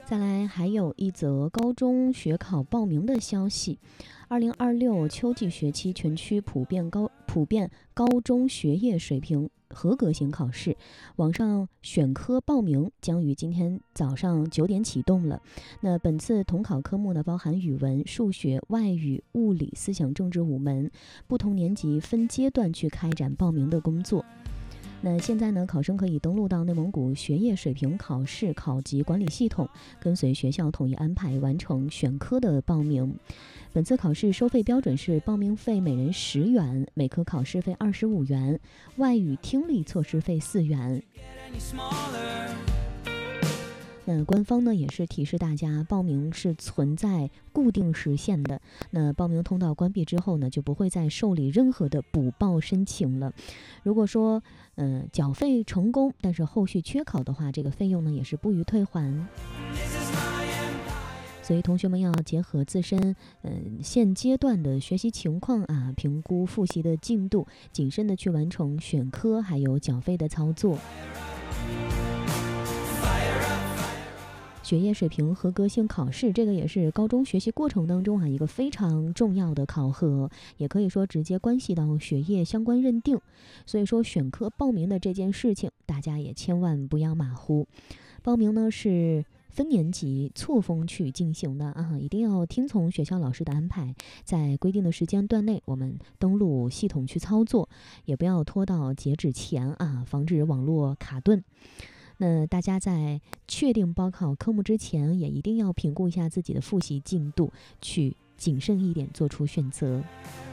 再来还有一则高中学考报名的消息，2026秋季学期全区普遍高中学业水平合格性考试，网上选科报名将于今天早上9点启动了。那本次统考科目呢，包含语文、数学、外语、物理、思想政治5门，不同年级分阶段去开展报名的工作。那现在呢，考生可以登录到内蒙古学业水平考试考级管理系统，跟随学校统一安排完成选科的报名。本次考试收费标准是报名费每人10元，每科考试费25元，外语听力测试费4元。那官方呢也是提示大家，报名是存在固定时限的。那报名通道关闭之后呢，就不会再受理任何的补报申请了。如果说缴费成功，但是后续缺考的话，这个费用呢也是不予退还。所以同学们要结合自身现阶段的学习情况啊，评估复习的进度，谨慎的去完成选科还有缴费的操作。学业水平合格性考试，这个也是高中学习过程当中一个非常重要的考核，也可以说直接关系到学业相关认定。所以说选科报名的这件事情，大家也千万不要马虎。报名呢是分年级错峰去进行的啊，一定要听从学校老师的安排，在规定的时间段内我们登录系统去操作，也不要拖到截止前啊，防止网络卡顿。那大家在确定报考科目之前，也一定要评估一下自己的复习进度，去谨慎一点做出选择。